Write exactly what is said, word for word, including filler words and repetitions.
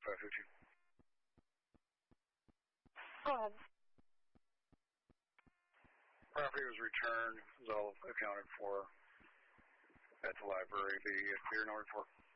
five two two. Go ahead. Property was returned. It was all accounted for at the library. The clear no report.